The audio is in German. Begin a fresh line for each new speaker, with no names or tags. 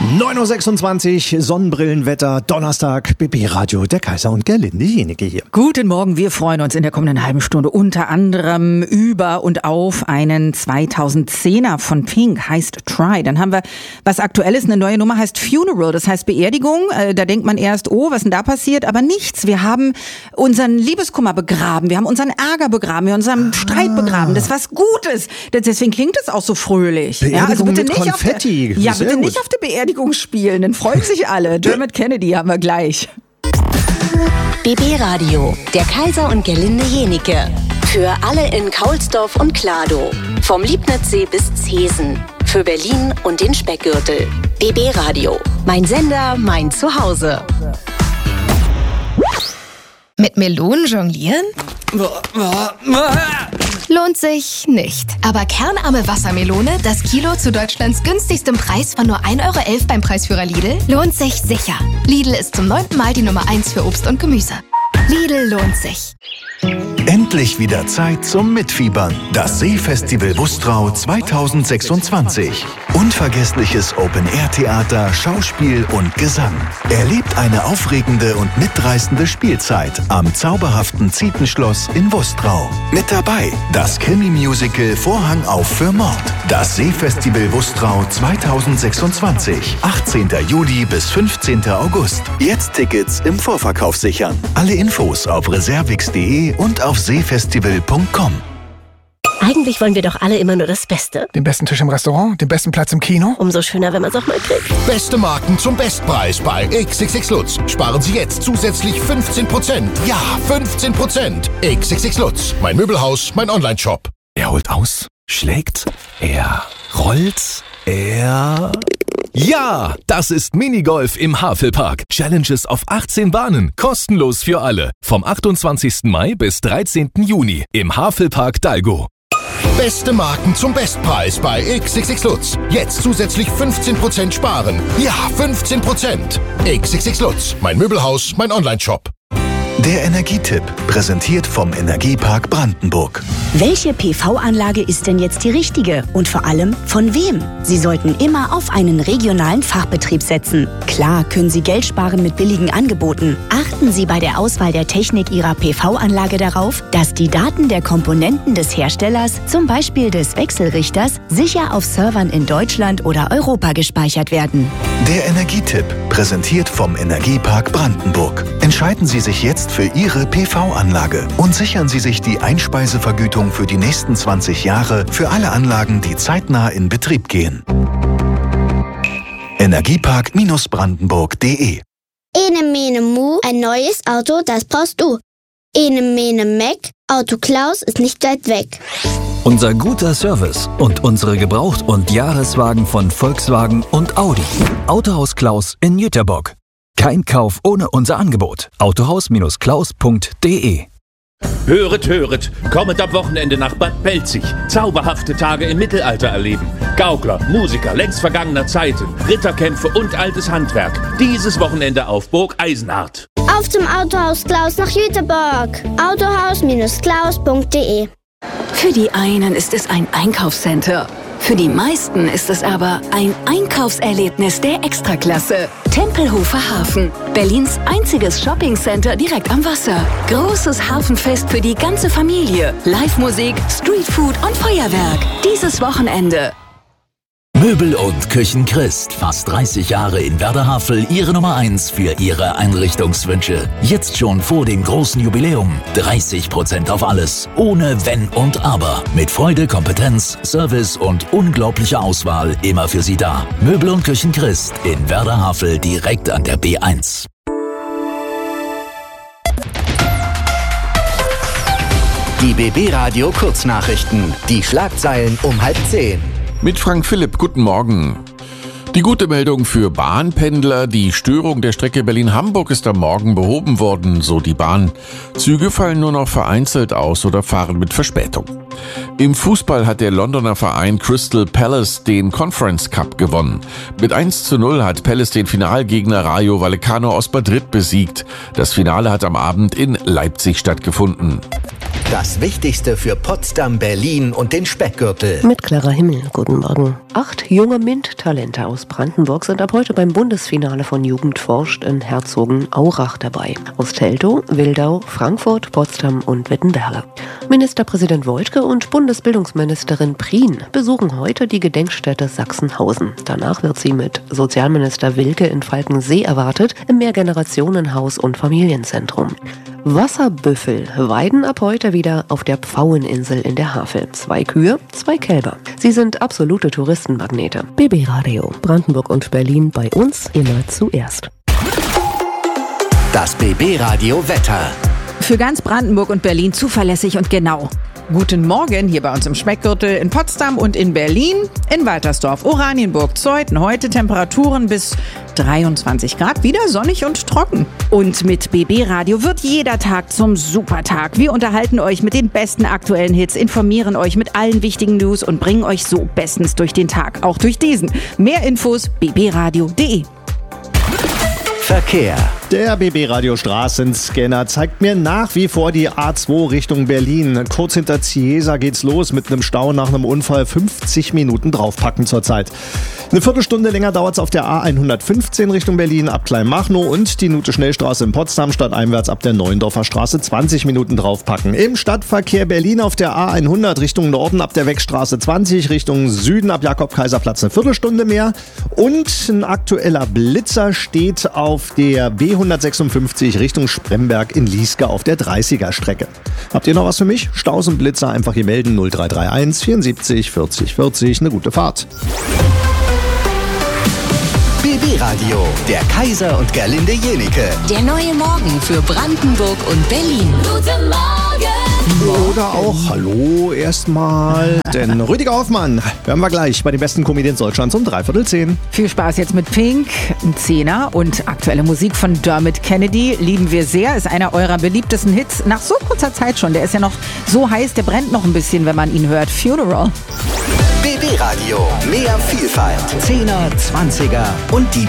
9.26 Uhr, Sonnenbrillenwetter, Donnerstag, BB-Radio, der Kaiser und Gerlinde Jenecke hier.
Guten Morgen, wir freuen uns in der kommenden halben Stunde unter anderem über und auf einen 2010er von Pink, heißt Try. Dann haben wir was Aktuelles, eine neue Nummer heißt Funeral, das heißt Beerdigung. Da denkt man erst, oh, was denn da passiert? Aber nichts, wir haben unseren Liebeskummer begraben, wir haben unseren Ärger begraben, wir haben unseren Streit begraben. Das ist was Gutes. Deswegen klingt es auch so fröhlich.
Beerdigung
also bitte
mit
nicht
Konfetti.
bitte nicht auf der Beerdigung spielen, dann freuen sich alle. Dermot Kennedy haben wir gleich.
BB Radio, der Kaiser und Gerlinde Jenecke. Für alle in Kaulsdorf und Kladow. Vom Liebnitzsee bis Zesen. Für Berlin und den Speckgürtel. BB Radio, mein Sender, mein Zuhause.
Mit Melonen jonglieren? Lohnt sich nicht. Aber kernarme Wassermelone, das Kilo zu Deutschlands günstigstem Preis von nur 1,11 € beim Preisführer Lidl, lohnt sich sicher. Lidl ist zum 9. Mal die Nummer 1 für Obst und Gemüse. Lidl lohnt sich.
Endlich wieder Zeit zum Mitfiebern. Das Seefestival Wustrau 2026. Unvergessliches Open-Air-Theater, Schauspiel und Gesang. Erlebt eine aufregende und mitreißende Spielzeit am zauberhaften Zietenschloss in Wustrau. Mit dabei das Krimi-Musical Vorhang auf für Mord. Das Seefestival Wustrau 2026. 18. Juli bis 15. August. Jetzt Tickets im Vorverkauf sichern. Alle Infos auf reservix.de und auf seefestival.com.
Eigentlich wollen wir doch alle immer nur das Beste.
Den besten Tisch im Restaurant, den besten Platz im Kino.
Umso schöner, wenn man es auch mal kriegt.
Beste Marken zum Bestpreis bei XXX Lutz. Sparen Sie jetzt zusätzlich 15%. Ja, 15%. XXX Lutz. Mein Möbelhaus, mein Onlineshop.
Er holt aus, schlägt, er rollt, er... Ja, das ist Minigolf im Havelpark. Challenges auf 18 Bahnen, kostenlos für alle. Vom 28. Mai bis 13. Juni im Havelpark Dalgo.
Beste Marken zum Bestpreis bei XXX Lutz. Jetzt zusätzlich 15% sparen. Ja, 15%. XXX Lutz. Mein Möbelhaus, mein Onlineshop.
Der Energietipp, präsentiert vom Energiepark Brandenburg.
Welche PV-Anlage ist denn jetzt die richtige? Und vor allem, von wem? Sie sollten immer auf einen regionalen Fachbetrieb setzen. Klar können Sie Geld sparen mit billigen Angeboten. Achten Sie bei der Auswahl der Technik Ihrer PV-Anlage darauf, dass die Daten der Komponenten des Herstellers, zum Beispiel des Wechselrichters, sicher auf Servern in Deutschland oder Europa gespeichert werden.
Der Energietipp, präsentiert vom Energiepark Brandenburg. Entscheiden Sie sich jetzt für Ihre PV-Anlage und sichern Sie sich die Einspeisevergütung für die nächsten 20 Jahre für alle Anlagen, die zeitnah in Betrieb gehen. Energiepark-brandenburg.de.
Ene Mene Mu, ein neues Auto, das brauchst du. Ene Mene Meck, Auto Klaus ist nicht weit weg.
Unser guter Service und unsere Gebraucht- und Jahreswagen von Volkswagen und Audi. Autohaus Klaus in Jüterbock. Kein Kauf ohne unser Angebot. Autohaus-klaus.de.
Höret, höret, kommet am Wochenende nach Bad Belzig. Zauberhafte Tage im Mittelalter erleben. Gaukler, Musiker längst vergangener Zeiten, Ritterkämpfe und altes Handwerk. Dieses Wochenende auf Burg Eisenhardt.
Auf zum Autohaus Klaus nach Jüterbock. Autohaus-klaus.de.
Für die einen ist es ein Einkaufscenter. Für die meisten ist es aber ein Einkaufserlebnis der Extraklasse. Tempelhofer Hafen, Berlins einziges Shoppingcenter direkt am Wasser. Großes Hafenfest für die ganze Familie. Live-Musik, Streetfood und Feuerwerk. Dieses Wochenende.
Möbel und Küchen Christ. Fast 30 Jahre in Werder-Havel, Ihre Nummer 1 für Ihre Einrichtungswünsche. Jetzt schon vor dem großen Jubiläum. 30% auf alles. Ohne Wenn und Aber. Mit Freude, Kompetenz, Service und unglaublicher Auswahl immer für Sie da. Möbel und Küchen Christ in Werder-Havel direkt an der B1.
Die BB Radio Kurznachrichten. Die Schlagzeilen um 9:30.
Mit Frank Philipp, guten Morgen. Die gute Meldung für Bahnpendler: Die Störung der Strecke Berlin-Hamburg ist am Morgen behoben worden, so die Bahn. Züge fallen nur noch vereinzelt aus oder fahren mit Verspätung. Im Fußball hat der Londoner Verein Crystal Palace den Conference Cup gewonnen. Mit 1:0 hat Palace den Finalgegner Rayo Vallecano aus Madrid besiegt. Das Finale hat am Abend in Leipzig stattgefunden.
Das Wichtigste für Potsdam, Berlin und den Speckgürtel.
Mit Clara Himmel, guten Morgen. 8 junge MINT-Talente aus Brandenburg sind ab heute beim Bundesfinale von Jugend forscht in Herzogenaurach dabei. Aus Teltow, Wildau, Frankfurt, Potsdam und Wittenberge. Ministerpräsident Woidke und Bundesbildungsministerin Prien besuchen heute die Gedenkstätte Sachsenhausen. Danach wird sie mit Sozialminister Wilke in Falkensee erwartet, im Mehrgenerationenhaus und Familienzentrum. Wasserbüffel weiden ab heute wieder auf der Pfaueninsel in der Havel. 2 Kühe, 2 Kälber. Sie sind absolute Touristenmagnete. BB Radio, Brandenburg und Berlin bei uns immer zuerst.
Das BB Radio Wetter.
Für ganz Brandenburg und Berlin zuverlässig und genau. Guten Morgen hier bei uns im Speckgürtel in Potsdam und in Berlin, in Waltersdorf, Oranienburg, Zeuthen. Heute Temperaturen bis 23 Grad, wieder sonnig und trocken. Und mit BB Radio wird jeder Tag zum Supertag. Wir unterhalten euch mit den besten aktuellen Hits, informieren euch mit allen wichtigen News und bringen euch so bestens durch den Tag, auch durch diesen. Mehr Infos bbradio.de.
Verkehr.
Der BB-Radio Straßenscanner zeigt mir nach wie vor die A2 Richtung Berlin. Kurz hinter Ciesa geht's los mit einem Stau nach einem Unfall. 50 Minuten draufpacken zurzeit. Eine Viertelstunde länger dauert's auf der A115 Richtung Berlin ab Kleinmachnow und die Nute-Schnellstraße in Potsdam stadteinwärts ab der Neuendorfer Straße 20 Minuten draufpacken. Im Stadtverkehr Berlin auf der A100 Richtung Norden ab der Weckstraße 20 Richtung Süden ab Jakob-Kaiser-Platz eine Viertelstunde mehr. Und ein aktueller Blitzer steht auf der B156 Richtung Spremberg in Lieske auf der 30er-Strecke. Habt ihr noch was für mich? Staus und Blitzer einfach hier melden 0331 74 40 40. Eine gute Fahrt.
BB Radio, der Kaiser und Gerlinde Jenike.
Der neue Morgen für Brandenburg und Berlin. Guten Morgen!
Oder auch Hallo erstmal, denn Rüdiger Hoffmann hören wir gleich bei den besten Comedians Deutschlands um 9:45.
Viel Spaß jetzt mit Pink, ein Zehner und aktuelle Musik von Dermot Kennedy. Lieben wir sehr, ist einer eurer beliebtesten Hits nach so kurzer Zeit schon. Der ist ja noch so heiß, der brennt noch ein bisschen, wenn man ihn hört. Funeral.
BB Radio, mehr Vielfalt, 10er, 20er und die